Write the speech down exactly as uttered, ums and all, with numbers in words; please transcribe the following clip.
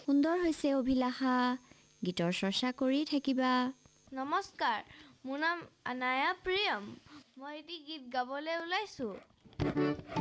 সুন্দৰ হৈছে অভিলাষা, গীতৰ চৰ্চা কৰি থাকিবা। নমস্কাৰ, মোৰ নাম আনায়া প্ৰিয়ম। মই এটি গীত গাবলৈ ওলাইছোঁ।